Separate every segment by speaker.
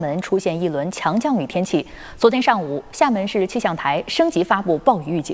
Speaker 1: 门出现一轮强降雨天气。昨天上午，厦门市气象台升级发布暴雨预警。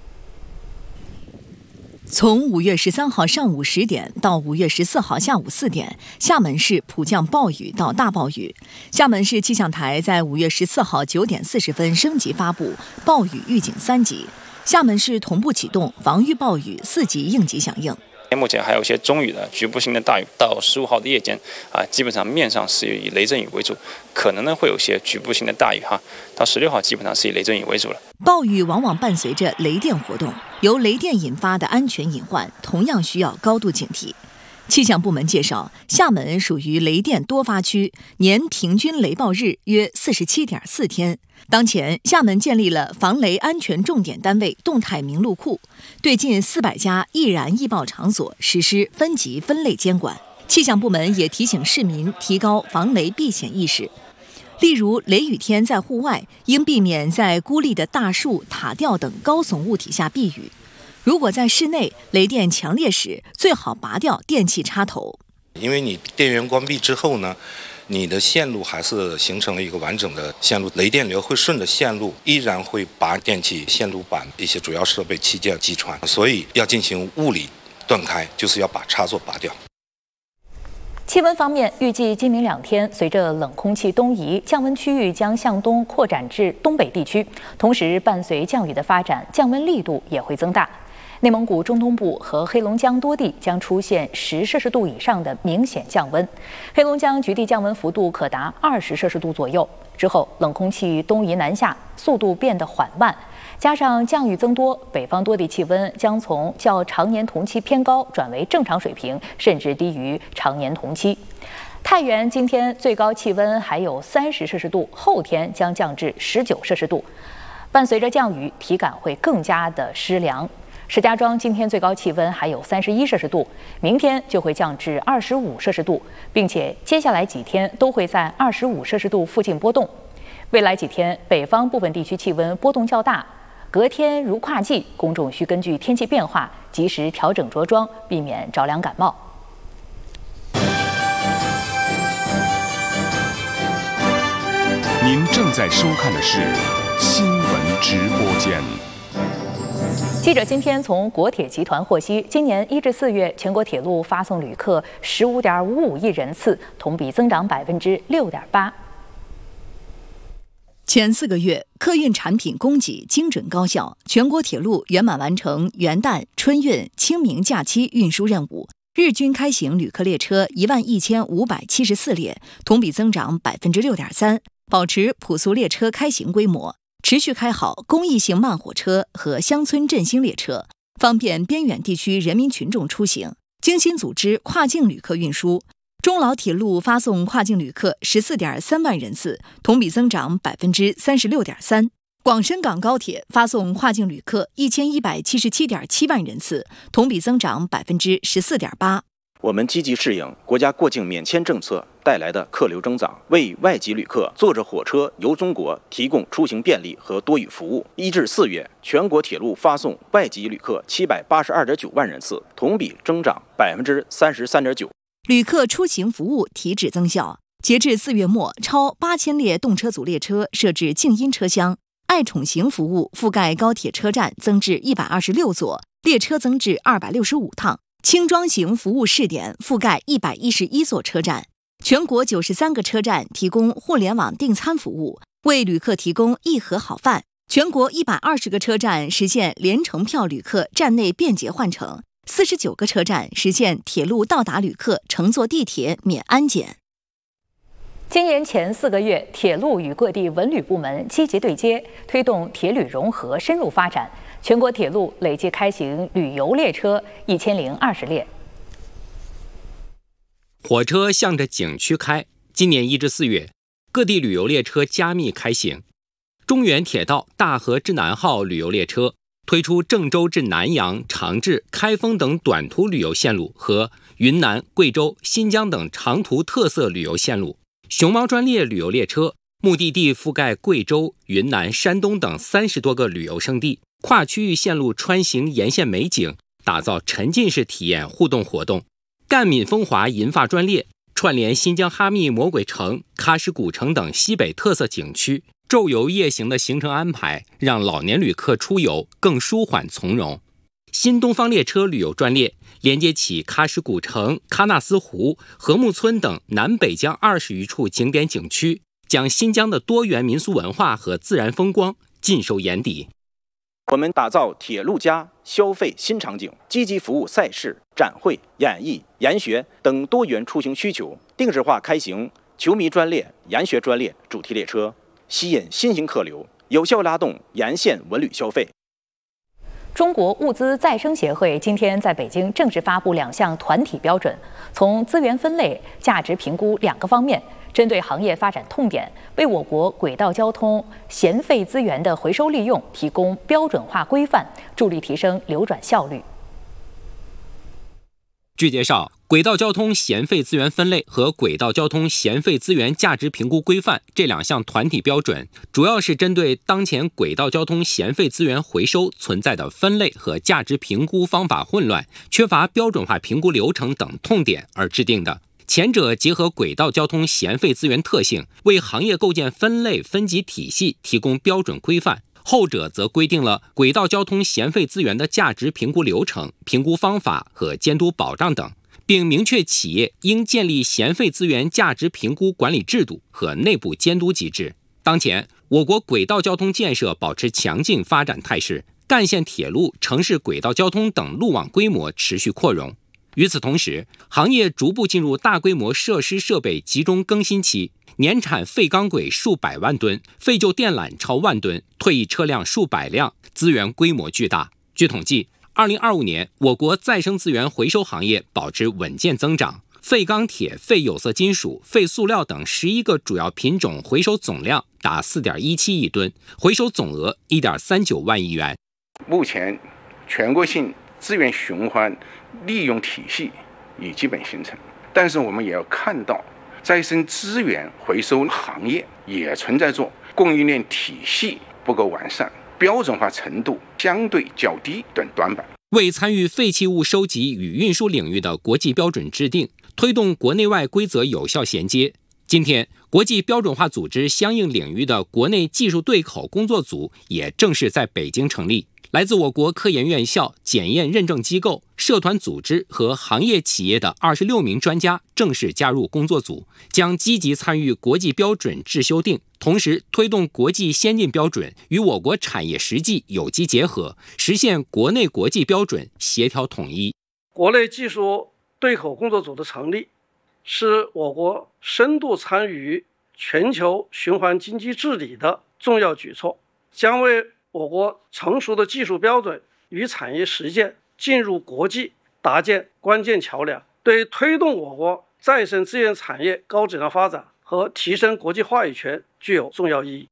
Speaker 2: 从5月13号上午10点到5月14号下午4点，厦门市普降暴雨到大暴雨。厦门市气象台在5月14号9点40分升级发布暴雨预警3级，厦门市同步启动防御暴雨4级应急响应。
Speaker 3: 目前还有一些中雨的局部性的大雨，到15号的夜间基本上面上是以雷阵雨为主，可能呢会有些局部性的大雨到16号基本上是以雷阵雨为主了。
Speaker 2: 暴雨往往伴随着雷电活动，由雷电引发的安全隐患同样需要高度警惕。气象部门介绍，厦门属于雷电多发区，年平均雷暴日约47.4天。当前，厦门建立了防雷安全重点单位动态名录库，对近400家易燃易爆场所实施分级分类监管。气象部门也提醒市民提高防雷避险意识，例如雷雨天在户外，应避免在孤立的大树、塔吊等高耸物体下避雨。如果在室内，雷电强烈时，最好拔掉电器插头。
Speaker 4: 因为你电源关闭之后呢，你的线路还是形成了一个完整的线路，雷电流会顺着线路，依然会把电器、线路板、一些主要设备器件击穿，所以要进行物理断开，就是要把插座拔掉。
Speaker 1: 气温方面，预计今明2天，随着冷空气东移，降温区域将向东扩展至东北地区，同时伴随降雨的发展，降温力度也会增大。内蒙古中东部和黑龙江多地将出现10摄氏度以上的明显降温，黑龙江局地降温幅度可达20摄氏度左右。之后，冷空气东移南下，速度变得缓慢，加上降雨增多，北方多地气温将从较常年同期偏高转为正常水平，甚至低于常年同期。太原今天最高气温还有30摄氏度，后天将降至19摄氏度。伴随着降雨，体感会更加的湿凉。石家庄今天最高气温还有31摄氏度，明天就会降至25摄氏度，并且接下来几天都会在25摄氏度附近波动。未来几天，北方部分地区气温波动较大，隔天如跨季，公众需根据天气变化及时调整着装，避免着凉感冒。
Speaker 5: 您正在收看的是新闻直播间。
Speaker 1: 记者今天从国铁集团获悉，今年1至4月，全国铁路发送旅客15.55亿人次，同比增长6.8%。
Speaker 2: 前4个月，客运产品供给精准高效，全国铁路圆满完成元旦、春运、清明假期运输任务，日均开行旅客列车11574列，同比增长6.3%，保持普速列车开行规模。持续开好公益性慢火车和乡村振兴列车，方便边远地区人民群众出行。精心组织跨境旅客运输，中老铁路发送跨境旅客14.3万人次，同比增长36.3%。广深港高铁发送跨境旅客1177.7万人次，同比增长14.8%。
Speaker 6: 我们积极适应国家过境免签政策带来的客流增长，为外籍旅客坐着火车游中国提供出行便利和多语服务。1至4月，全国铁路发送外籍旅客782.9万人次，同比增长33.9%。
Speaker 2: 旅客出行服务提质增效，截至4月末，超8000列动车组列车设置静音车厢，爱宠行服务覆盖高铁车站增至126座，列车增至265趟。轻装型服务试点覆盖111座车站，全国93个车站提供互联网订餐服务，为旅客提供一盒好饭。全国120个车站实现联程票旅客站内便捷换乘，49个车站实现铁路到达旅客乘坐地铁免安检。
Speaker 1: 今年前4个月，铁路与各地文旅部门积极对接，推动铁旅融合深入发展。全国铁路累计开行旅游列车1020列。
Speaker 7: 火车向着景区开。今年1至4月，各地旅游列车加密开行。中原铁道大河至南号旅游列车推出郑州至南阳、长治、开封等短途旅游线路和云南、贵州、新疆等长途特色旅游线路。熊猫专列旅游列车目的地覆盖贵州、云南、山东等30多个旅游胜地，跨区域线路穿行沿线美景，打造沉浸式体验互动活动。赣闽风华银发专列串联新疆哈密魔鬼城、喀什古城等西北特色景区，昼游夜行的行程安排让老年旅客出游更舒缓从容。新东方列车旅游专列连接起喀什古城、喀纳斯湖、禾木村等南北疆20余处景点景区，将新疆的多元民俗文化和自然风光尽收眼底。
Speaker 6: 我们打造铁路加消费新场景，积极服务赛事、展会、演艺、研学等多元出行需求，定制化开行球迷专列、研学专列主题列车，吸引新型客流，有效拉动沿线文旅消费。
Speaker 1: 中国物资再生协会今天在北京正式发布2项团体标准，从资源分类、价值评估2个方面，针对行业发展痛点，为我国轨道交通闲废资源的回收利用提供标准化规范，助力提升流转效率。
Speaker 7: 据介绍，轨道交通闲废资源分类和轨道交通闲废资源价值评估规范这2项团体标准，主要是针对当前轨道交通闲废资源回收存在的分类和价值评估方法混乱、缺乏标准化评估流程等痛点而制定的。前者结合轨道交通闲废资源特性，为行业构建分类分级体系提供标准规范；后者则规定了轨道交通闲废资源的价值评估流程、评估方法和监督保障等，并明确企业应建立闲废资源价值评估管理制度和内部监督机制。当前，我国轨道交通建设保持强劲发展态势，干线铁路、城市轨道交通等路网规模持续扩容。与此同时，行业逐步进入大规模设施设备集中更新期，年产废钢轨数百万吨，废旧电缆超万吨，退役车辆数百辆，资源规模巨大。据统计，2025年我国再生资源回收行业保持稳健增长，废钢铁、废有色金属、废塑料等11个主要品种回收总量达4.17亿吨，回收总额1.39万亿元。
Speaker 8: 目前，全国性资源循环利用体系已基本形成，但是我们也要看到，再生资源回收行业也存在着供应链体系不够完善、标准化程度相对较低等短板。
Speaker 7: 为参与废弃物收集与运输领域的国际标准制定，推动国内外规则有效衔接，今天，国际标准化组织相应领域的国内技术对口工作组也正式在北京成立。来自我国科研院校、检验认证机构、社团组织和行业企业的26名专家正式加入工作组，将积极参与国际标准制修订，同时推动国际先进标准与我国产业实际有机结合，实现国内国际标准协调统一。
Speaker 9: 国内技术对口工作组的成立，是我国深度参与全球循环经济治理的重要举措，将为我国成熟的技术标准与产业实践进入国际搭建关键桥梁，对推动我国再生资源产业高质量发展和提升国际话语权具有重要意义。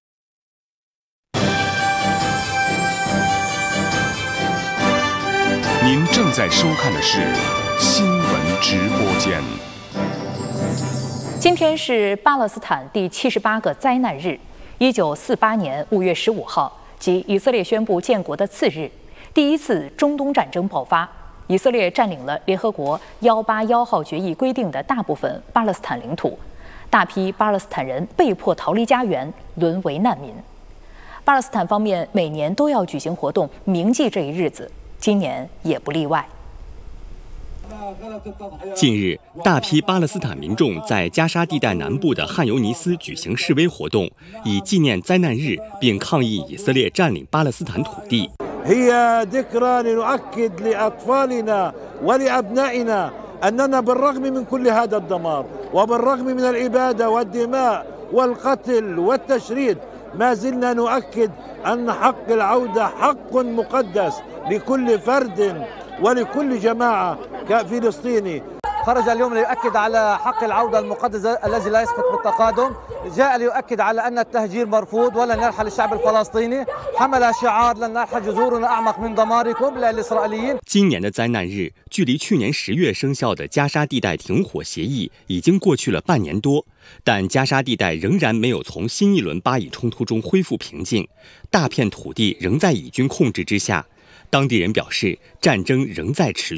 Speaker 5: 您正在收看的是新闻直播间。
Speaker 1: 今天是巴勒斯坦第78个灾难日，1948年5月15号。即以色列宣布建国的次日，第一次中东战争爆发。以色列占领了联合国181号决议规定的大部分巴勒斯坦领土，大批巴勒斯坦人被迫逃离家园，沦为难民。巴勒斯坦方面每年都要举行活动铭记这一日子，今年也不例外。
Speaker 10: 近日，大批巴勒斯坦民众在加沙地带南部的汉尤尼斯举行示威活动，以纪念灾难日，并抗议以色列占领巴勒斯坦土地。
Speaker 11: هي ذكرى لنؤكد لأطفالنا ولأبنائنا أننا بالرغم من كل هذا الدمار وبالرغم من الإبادة والدماء والقتل والتشريد ما زلنا نؤكد أن حق العودة حق مقدس لكل فرد ولكل جماعة كفلسطيني.
Speaker 12: خرج اليوم ليؤكد على حق العودة المقدس الذي لا يسقط بالتقادم، جاء ليؤكد على أن التهجير مرفوض ولن يرحل الشعب الفلسطيني، حمل شعار لن نرحل جذورنا أعمق من دماركم للإسرائيليين。
Speaker 10: 今年的灾难日，距离去年10月生效的加沙地带停火协议已经过去了半年多，但加沙地带仍然没有从新一轮巴以冲突中恢复平静，大片土地仍在以军控制之下。当地人表示，战争仍在持续。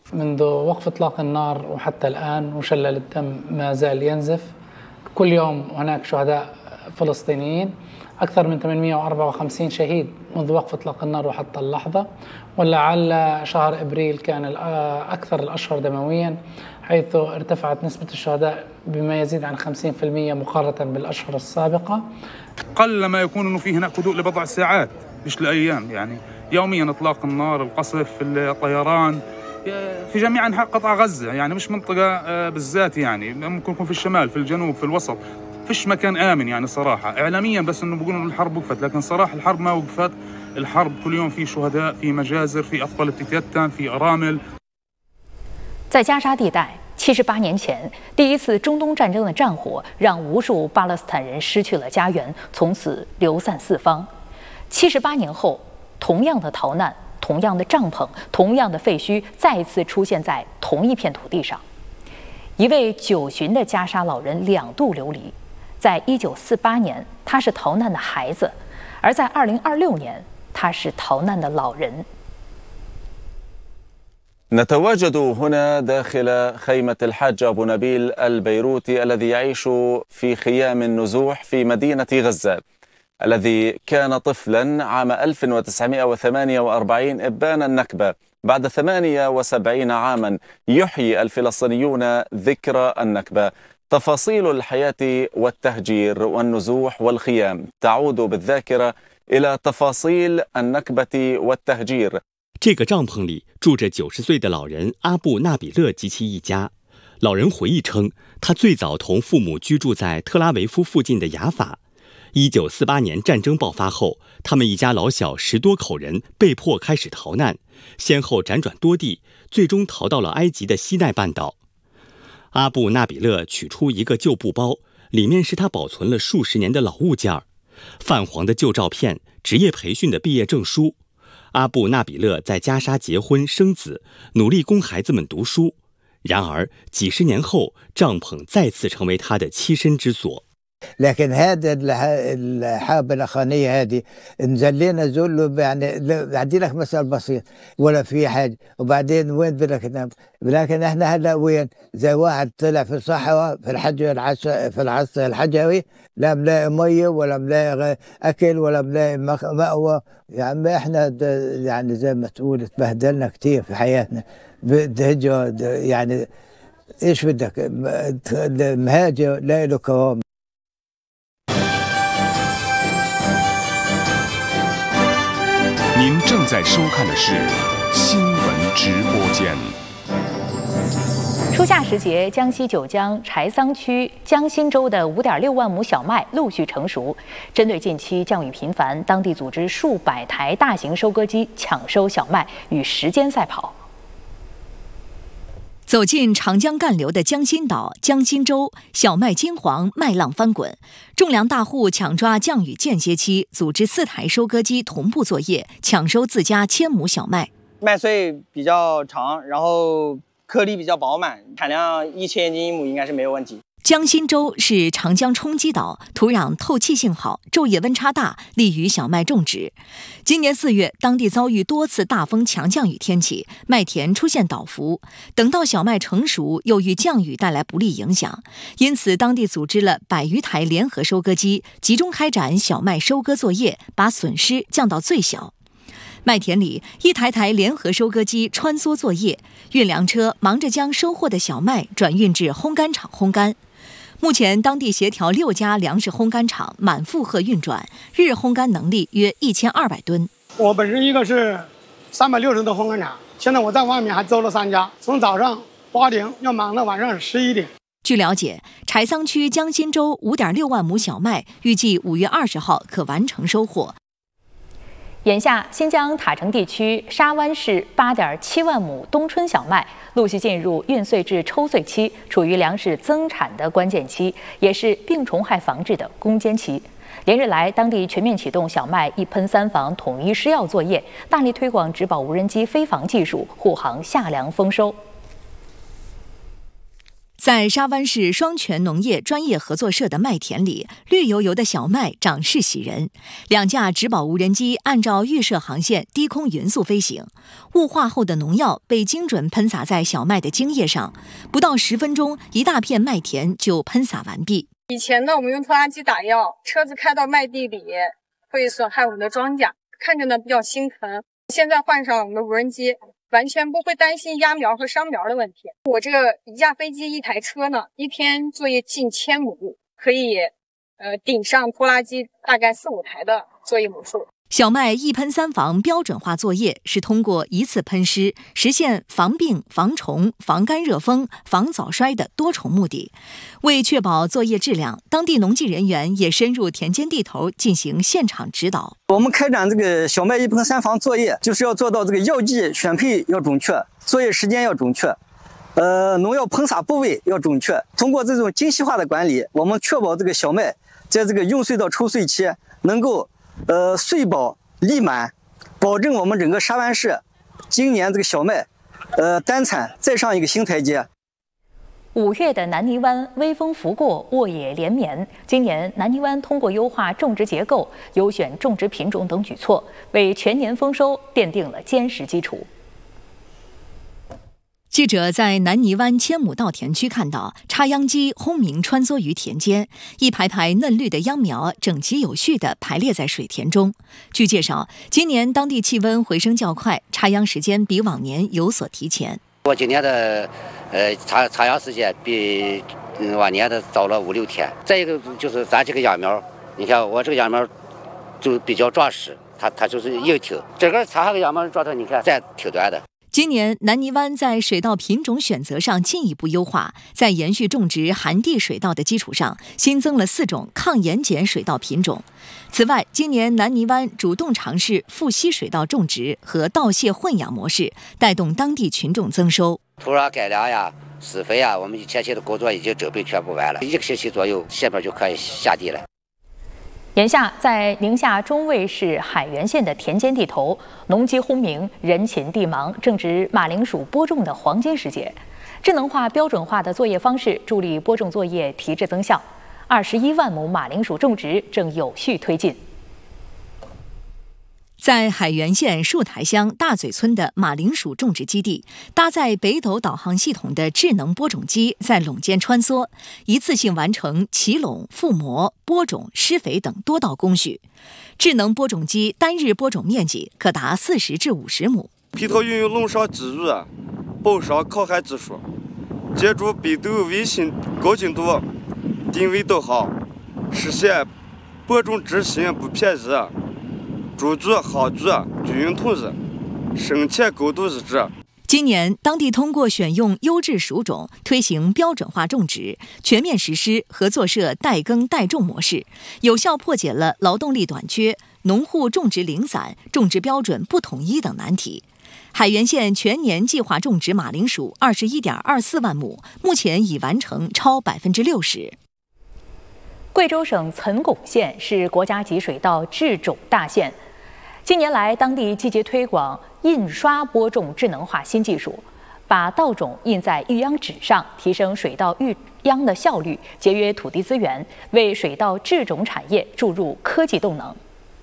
Speaker 13: منذ وقف إطلاق النار وحتى الآن مشلل الدم ما زال ينزف. كل يوم هناك شهداء فلسطينيين، أكثر من 854 شهيد منذ وقف إطلاق النار وحتى اللحظة. ولعل شهر إبريل كان أكثر الأشهر دمويا، حيث ارتفعت نسبة الشهداء بما يزيد عن 50% مقارنة بالأشهر السابقة.
Speaker 14: قل ما يكون أنه في هناك هدوء لبضع ساعات مش لأيام، يعني يوميا إطلاق النار، القصف، الطيران في جميع أنحاء قطاع غزة، يعني مش منطقة بالذات، يعني ممكن يكون في الشمال، في الجنوب، في الوسط، فيش مكان آمن يعني صراحة. إعلاميا بس إنه بيقولوا إن الحرب وقفت، لكن صراحة الحرب ما وقفت. الحرب كل يوم في شهداء، في مجازر، في أطفال بتتيتم، في أرامل。
Speaker 1: 在加沙地带，78年前，第一次中东战争的战火让无数巴勒斯坦人失去了家园，从此流散四方。78年后，同样的逃难、同样的帐篷、同样的废墟，再一次出现在同一片土地上。一位9旬的加沙老人2度流离，在1948年，他是逃难的孩子，而在2026年，他是逃难的老人。
Speaker 15: نتواجد هنا داخل خيمة الحاج أبو نبيل البيروتي الذي يعيش في خيام النزوح في مدينة غزة، الذي كان طفلا عام 1948 إبان النكبة. بعد 78 عاما يحيي الفلسطينيون ذكرى النكبة. تفاصيل الحياة والتهجير والنزوح والخيام تعود بالذاكرة إلى تفاصيل النكبة والتهجير。
Speaker 10: 这个帐篷里住着90岁的老人阿布纳比勒及其一家。老人回忆称，他最早同父母居住在特拉维夫附近的雅法。1948年战争爆发后，他们一家老小10多口人被迫开始逃难，先后辗转多地，最终逃到了埃及的西奈半岛。阿布纳比勒取出一个旧布包，里面是他保存了数十年的老物件儿，泛黄的旧照片、职业培训的毕业证书。阿布纳比勒在加沙结婚生子，努力供孩子们读书。然而几十年后，帐篷再次成为他的栖身之所。
Speaker 16: لكن هذا الحرب الأخرانية هذه نزلنا ذل، يعني أدي لك مثل بسيط ولا في حاجة، وبعدين وين بدك تنام؟ لكن احنا هلا وين؟ زي واحد طلع في الصحراء في في العصر الحجري، لا ملاقي مية ولا ملاقي أكل ولا ملاقي مأوى. يعني احنا يعني زي ما تقول تبهدلنا كتير في حياتنا بالهجرة، يعني ايش بدك؟ المهاجر لا له كرامة。
Speaker 5: 您正在收看的是新闻直播间。
Speaker 1: 初夏时节，江西九江柴桑区江心洲的5.6万亩小麦陆续成熟。针对近期降雨频繁，当地组织数百台大型收割机抢收小麦，与时间赛跑。
Speaker 2: 走进长江干流的江心岛、江心洲，小麦金黄，麦浪翻滚。种粮大户抢抓降雨间歇期，组织4台收割机同步作业，抢收自家1000亩小麦。
Speaker 17: 麦穗比较长，然后颗粒比较饱满，产量1000斤一亩应该是没有问题。
Speaker 2: 江心洲是长江冲积岛，土壤透气性好，昼夜温差大，利于小麦种植。今年4月，当地遭遇多次大风强降雨天气，麦田出现倒伏。等到小麦成熟，又遇降雨带来不利影响，因此当地组织了100余台联合收割机，集中开展小麦收割作业，把损失降到最小。麦田里，一台台联合收割机穿梭作业，运粮车忙着将收获的小麦转运至烘干厂烘干。目前，当地协调6家粮食烘干厂满负荷运转，日烘干能力约1200吨。
Speaker 18: 我本身一个是360的烘干厂，现在我在外面还租了3家，从早上8点要忙到晚上11点。
Speaker 2: 据了解，柴桑区江心洲5.6万亩小麦预计5月20号可完成收获。
Speaker 1: 眼下，新疆塔城地区沙湾市8.7万亩冬春小麦陆续进入运穗至抽穗期，处于粮食增产的关键期，也是病虫害防治的攻坚期。连日来，当地全面启动小麦1喷3防统一施药作业，大力推广植保无人机飞防技术，护航夏粮丰收。
Speaker 2: 在沙湾市双全农业专业合作社的麦田里，绿油油的小麦长势喜人。2架植保无人机按照预设航线低空匀速飞行，雾化后的农药被精准喷洒在小麦的茎叶上，不到10分钟，一大片麦田就喷洒完毕。
Speaker 19: 以前呢，我们用拖拉机打药，车子开到麦地里会损害我们的庄稼，看着呢比较心疼。现在换上了我们的无人机，完全不会担心压苗和伤苗的问题。我这个一架飞机一台车呢，一天作业近1000亩，可以顶上拖拉机大概4、5台的作业亩数。
Speaker 2: 小麦一喷3防标准化作业是通过一次喷施，实现防病、防虫、防干热风、防早衰的多重目的。为确保作业质量，当地农技人员也深入田间地头进行现场指导。
Speaker 20: 我们开展这个小麦一喷3防作业，就是要做到这个药剂选配要准确，作业时间要准确，农药喷洒部位要准确。通过这种精细化的管理，我们确保这个小麦在这个用穗到抽穗期能够穗保粒满，保证我们整个沙湾市今年这个小麦单产再上一个新台阶。
Speaker 1: 5月的南泥湾微风拂过，沃野连绵。今年南泥湾通过优化种植结构、优选种植品种等举措，为全年丰收奠定了坚实基础。
Speaker 2: 记者在南泥湾千亩稻田区看到，插秧机轰鸣穿梭于田间，一排排嫩绿的秧苗整齐有序地排列在水田中。据介绍，今年当地气温回升较快，插秧时间比往年有所提前。
Speaker 21: 我今年的插秧时间比往年的早了5、6天。再一个就是咱这个秧苗，你看我这个秧苗就比较壮实，它就是硬挺。整个插下个秧苗状态，你看再挺短的。
Speaker 2: 今年南泥湾在水稻品种选择上进一步优化，在延续种植寒地水稻的基础上，新增了4种抗盐碱水稻品种。此外，今年南泥湾主动尝试富硒水稻种植和稻蟹混养模式，带动当地群众增收。
Speaker 21: 土壤改良呀、施肥呀，我们前期的工作已经准备全部完了，1个星期左右，下边就可以下地了。
Speaker 1: 眼下，在宁夏中卫市海原县的田间地头，农机轰鸣，人勤地忙，正值马铃薯播种的黄金时节。智能化、标准化的作业方式助力播种作业提质增效。21万亩马铃薯种植正有序推进。
Speaker 2: 在海原县树台乡大嘴村的马铃薯种植基地，搭载北斗导航系统的智能播种机在垄间穿梭，一次性完成起垄、覆膜、播种、施肥等多道工序。智能播种机单日播种面积可达40至50亩。
Speaker 22: 皮套运用农商植入报上靠海技术，借助北斗卫星高精度定位导航，实现播种执行不偏移。株距、行距均匀统一，生产高度一致。
Speaker 2: 今年，当地通过选用优质属种，推行标准化种植，全面实施合作社代耕代种模式，有效破解了劳动力短缺、农户种植零散、种植标准不统一等难题。海原县全年计划种植马铃薯21.24万亩，目前已完成超60%。
Speaker 1: 贵州省岑巩县是国家级水稻制种大县。近年来，当地积极推广印刷播种智能化新技术，把稻种印在育秧纸上，提升水稻育秧的效率，节约土地资源，为水稻制种产业注入科技动能。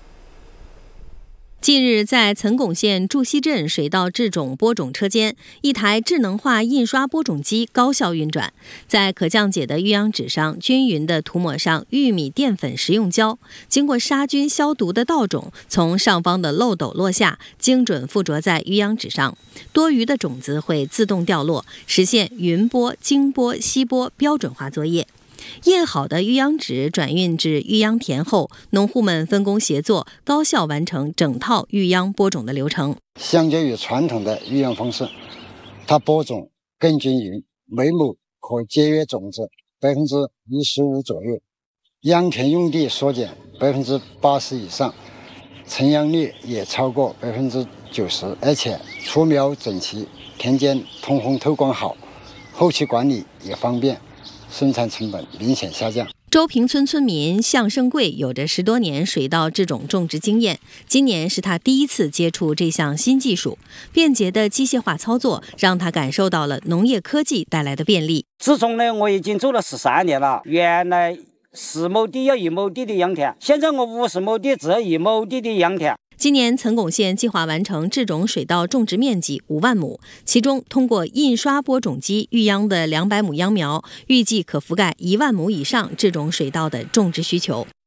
Speaker 23: 近日，在岑巩县祝溪镇水稻制种播种车间，一台智能化印刷播种机高效运转，在可降解的育秧纸上均匀地涂抹上玉米淀粉食用胶，经过杀菌消毒的稻种从上方的漏斗落下，精准附着在育秧纸上，多余的种子会自动掉落，实现匀播、精播、稀播标准化作业。印好的育秧纸转运至育秧田后，农户们分工协作，高效完成整套育秧播种的流程。
Speaker 24: 相较于传统的育秧方式，它播种更均匀，每亩可节约种子15%左右，秧田用地缩减80%以上，成秧率也超过90%，而且出苗整齐，田间通风透光好，后期管理也方便，生产成本明显下降。
Speaker 23: 周平村村民向生贵有着10多年水稻制种种植经验，今年是他第一次接触这项新技术。便捷的机械化操作让他感受到了农业科技带来的便利。
Speaker 3: 自从呢，我已经做了13年了。原来10亩地要1亩地的秧田，现在我50亩地只要1亩地的秧田。
Speaker 23: 今年岑巩县计划完成制种水稻种植面积5万亩，其中通过印刷播种机育秧的200亩秧苗，预计可覆盖1万亩以上制种水稻的种植需求。